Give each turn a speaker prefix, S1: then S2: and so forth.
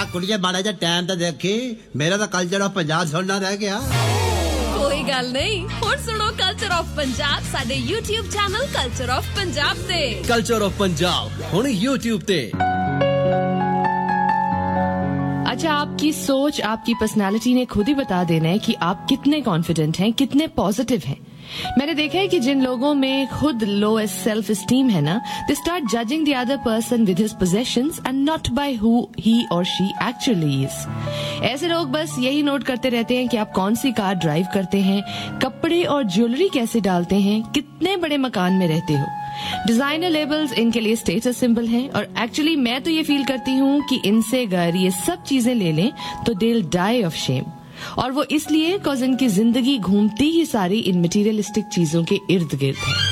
S1: कुड़िए माड़ा जा टाइम तो देखी, मेरा तो कल्चर ऑफ पंजाब सुनना रह गया।
S2: कोई गल नहीं, हुण सुनो कल्चर ऑफ पंजाब साडे YouTube channel culture of Punjab ते।
S3: कल्चर ऑफ पंजाब हुण YouTube ते।
S4: अच्छा, आपकी सोच, आपकी पर्सनालिटी ने खुद ही बता देना है कि आप कितने कॉन्फिडेंट हैं, कितने पॉजिटिव हैं। मैंने देखा है कि जिन लोगों में खुद लोएस्ट सेल्फ एस्टीम है ना, they start judging the other person with his possessions and not by who he और शी एक्चुअली इज। ऐसे लोग बस यही नोट करते रहते हैं कि आप कौन सी कार ड्राइव करते हैं, कपड़े और ज्वेलरी कैसे डालते हैं, कितने बड़े मकान में रहते हो। डिजाइनर लेबल्स इनके लिए स्टेटस सिंबल हैं और एक्चुअली मैं तो ये फील करती हूँ कि इनसे अगर ये सब चीजें ले लें तो they will die of shame. और वो इसलिए बिकॉज इनकी जिंदगी घूमती ही सारी इन मटेरियलिस्टिक चीजों के इर्द गिर्द है।